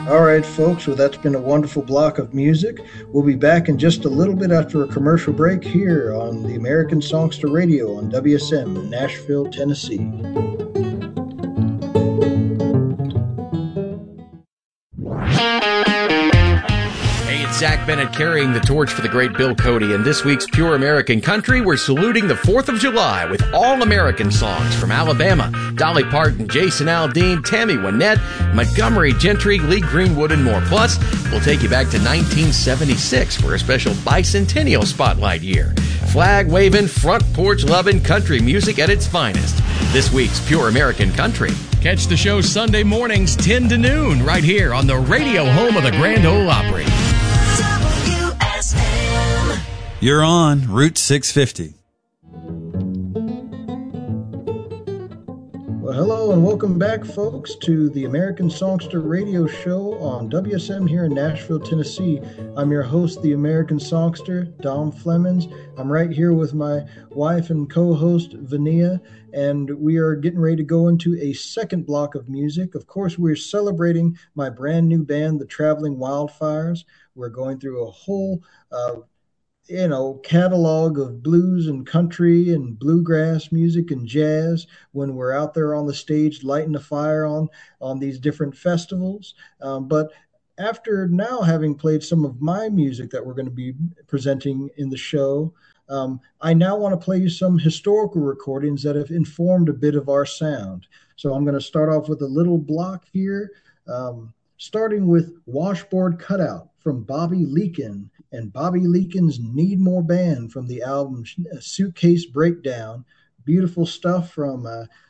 All right, folks. Well, that's been a wonderful block of music. We'll be back in just a little bit after a commercial break here on the American Songster Radio on WSM in Nashville, Tennessee. Zach Bennett carrying the torch for the great Bill Cody. In this week's Pure American Country, we're saluting the 4th of July with all-American songs from Alabama. Dolly Parton, Jason Aldean, Tammy Wynette, Montgomery Gentry, Lee Greenwood, and more. Plus, we'll take you back to 1976 for a special bicentennial spotlight year. Flag-waving, front porch-loving country music at its finest. This week's Pure American Country. Catch the show Sunday mornings 10 to noon right here on the radio home of the Grand Ole Opry. You're on Route 650. Well, hello and welcome back, folks, to the American Songster Radio Show on WSM here in Nashville, Tennessee. I'm your host, the American Songster, Dom Flemings. I'm right here with my wife and co-host, Vania, and we are getting ready to go into a second block of music. Of course, we're celebrating my brand new band, the Traveling Wildfires. We're going through a whole catalog of blues and country and bluegrass music and jazz when we're out there on the stage lighting a fire on these different festivals. But after now having played some of my music that we're going to be presenting in the show, I now want to play you some historical recordings that have informed a bit of our sound. So I'm going to start off with a little block here, starting with Washboard Cutout from Bobby Leakin and Bobby Leakin's Need More Band from the album Suitcase Breakdown. Beautiful stuff from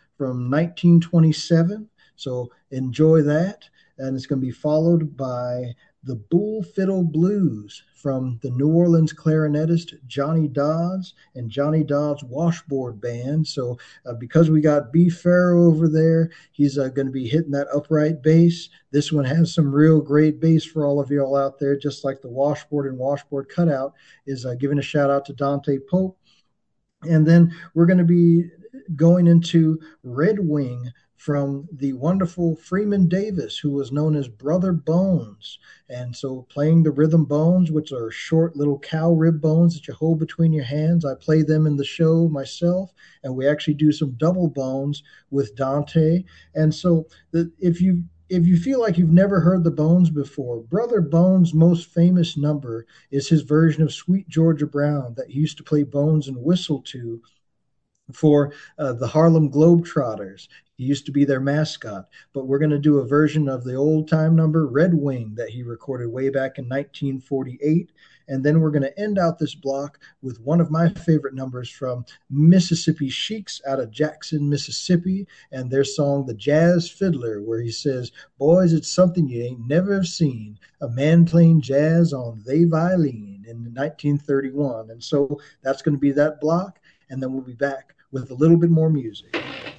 1927. So enjoy that. And it's going to be followed by the Bull Fiddle Blues from the New Orleans clarinetist Johnny Dodds and Johnny Dodds Washboard Band. So because we got B. Farrow over there, he's going to be hitting that upright bass. This one has some real great bass for all of you all out there, just like the Washboard and Washboard Cutout is giving a shout out to Dante Pope. And then we're going to be going into Red Wing from the wonderful Freeman Davis, who was known as Brother Bones. And so playing the rhythm bones, which are short little cow rib bones that you hold between your hands. I play them in the show myself, and we actually do some double bones with Dante. And so if you feel like you've never heard the Bones before, Brother Bones' most famous number is his version of Sweet Georgia Brown that he used to play bones and whistle to for the Harlem Globetrotters. He used to be their mascot, but we're going to do a version of the old time number Red Wing that he recorded way back in 1948. And then we're going to end out this block with one of my favorite numbers from Mississippi Sheiks out of Jackson, Mississippi, and their song, The Jazz Fiddler, where he says, "Boys, it's something you ain't never have seen, a man playing jazz on they violin," in 1931. And so that's going to be that block, and then we'll be back with a little bit more music.